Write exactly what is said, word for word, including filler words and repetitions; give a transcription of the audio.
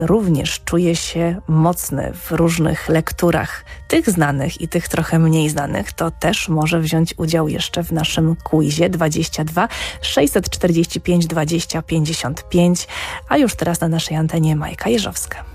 również czuje się mocny w różnych lekturach, tych znanych i tych trochę mniej znanych, to też może wziąć udział jeszcze w naszym quizie dwadzieścia dwa sześćset czterdzieści pięć dwadzieścia pięćdziesiąt pięć, a już teraz na naszej antenie Majka Jeżowska.